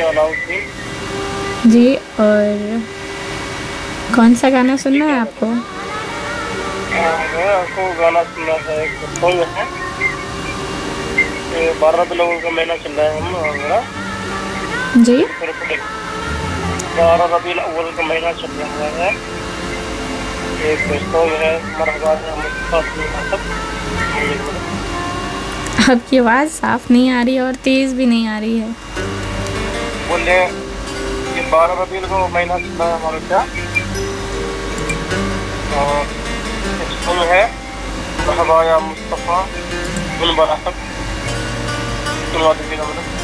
अलाउद्दीन। जी। और कौन सा गाना सुनना ठीक है है आपको? मतलब आपको गाना सुनना है, एक सॉन्ग है। ये 12 लोगों का महीना चल रहा है हम हमारा जी। उत्तर प्रदेश। 12 रबीउल अव्वल का महीना चल रहा है। एक सॉन्ग है मरहबा या मुस्तफा सल्लल्लाहु अलैहि वसल्लम। आपकी आवाज़ साफ नहीं आ रही है और तेज़ भी नहीं आ रही है। बोले ये 12 रबीउल का महीना चल रहा है हमारे क्या, और एक सॉन्ग है मरहबा या मुस्तफा, धुन बना सब सुनवा दीजिएगा मतलब।